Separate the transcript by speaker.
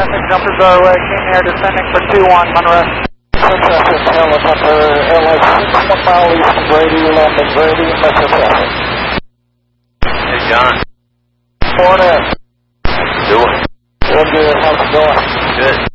Speaker 1: Traffic jumpers our way, King Air descending for 2-1, Monroe.
Speaker 2: Traffic, helicopter, airline 6 mile east of Brady, landing Brady, Metro traffic.
Speaker 3: Hey, John.
Speaker 2: Morning.
Speaker 3: Doing?
Speaker 2: Good, how's it going?
Speaker 3: Good.